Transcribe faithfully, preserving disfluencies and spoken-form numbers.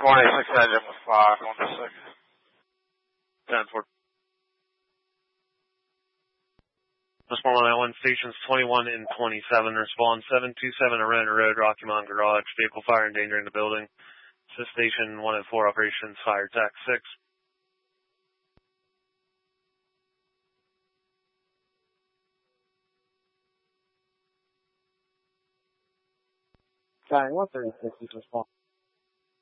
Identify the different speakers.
Speaker 1: twenty-six engine with five, one to six.
Speaker 2: ten four. Respond on that one. Stations twenty-one and twenty-seven. Respond seven two seven Arena Road, Rocky Mountain Garage. Vehicle fire endangering the building. Assist station one oh four operations, fire tac six.
Speaker 3: Guy, one thirty-six is respond.